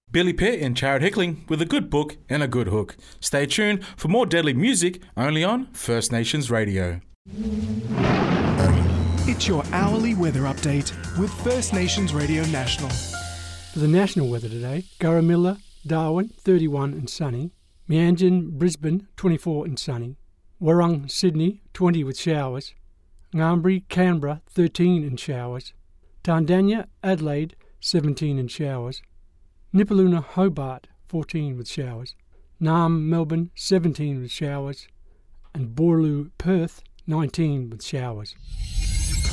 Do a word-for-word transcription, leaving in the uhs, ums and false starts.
Billy Pitt and Chad Hickling with a good book and a good hook. Stay tuned for more deadly music only on First Nations Radio. It's your hourly weather update with First Nations Radio National. For the national weather today, Garramilla, Darwin, thirty-one and sunny. Meanjin, Brisbane, twenty-four and sunny. Warrung, Sydney, twenty with showers. Ngambri, Canberra, thirteen and showers. Tandanya, Adelaide, seventeen and showers. Nipaluna, Hobart, fourteen with showers. Naarm, Melbourne, seventeen with showers. And Boorloo, Perth, nineteen with showers.